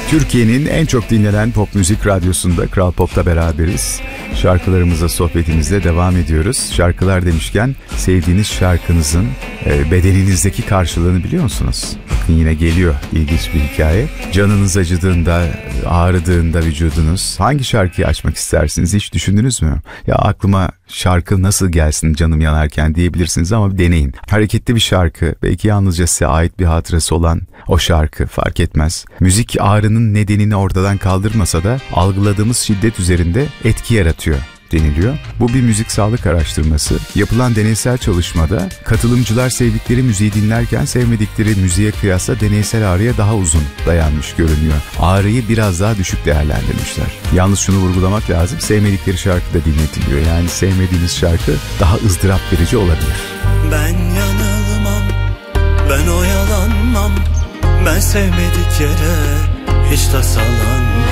Türkiye'nin en çok dinlenen pop müzik radyosunda Kral Pop'ta beraberiz. Şarkılarımıza, sohbetimizle devam ediyoruz. Şarkılar demişken sevdiğiniz şarkınızın bedeninizdeki karşılığını biliyor musunuz? Bakın yine geliyor ilginç bir hikaye. Canınız acıdığında, ağrıdığında vücudunuz hangi şarkıyı açmak istersiniz? Hiç düşündünüz mü? Ya aklıma şarkı nasıl gelsin canım yanarken diyebilirsiniz ama bir deneyin. Hareketli bir şarkı, belki yalnızca size ait bir hatırası olan o şarkı, fark etmez. Müzik ağrının nedenini ortadan kaldırmasa da algıladığımız şiddet üzerinde etki yaratıyor deniliyor. Bu bir müzik sağlık araştırması. Yapılan deneysel çalışmada katılımcılar sevdikleri müziği dinlerken sevmedikleri müziğe kıyasla deneysel ağrıya daha uzun dayanmış görünüyor. Ağrıyı biraz daha düşük değerlendirmişler. Yalnız şunu vurgulamak lazım, sevmedikleri şarkı da dinletiliyor. Yani sevmediğiniz şarkı daha ızdırap verici olabilir. Ben yanılmam, ben oyalanmam, ben sevmedik yere hiç tasalanmam.